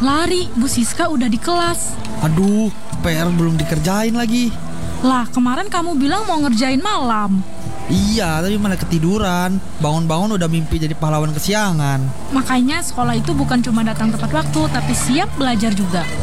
Lari, Bu Siska udah di kelas. Aduh, PR belum dikerjain lagi. Lah, kemarin kamu bilang mau ngerjain malam. Iya, tapi malah ketiduran. Bangun-bangun udah mimpi jadi pahlawan kesiangan. Makanya sekolah itu bukan cuma datang tepat waktu, tapi siap belajar juga.